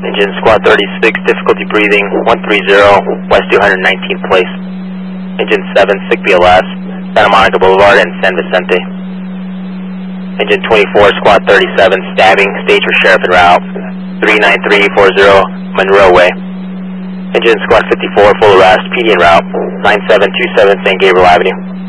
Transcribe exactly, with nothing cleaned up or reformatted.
Engine squad thirty-six, difficulty breathing, one three zero, west two hundred nineteenth place. Engine seven, sick B L S, Santa Monica Boulevard and San Vicente. Engine twenty-four, squad thirty-seven, stabbing, stage for sheriff en route, three nine three four zero, Monroe Way. Engine squad fifty-four, full arrest, P D en route, nine seven two seven San Gabriel Avenue.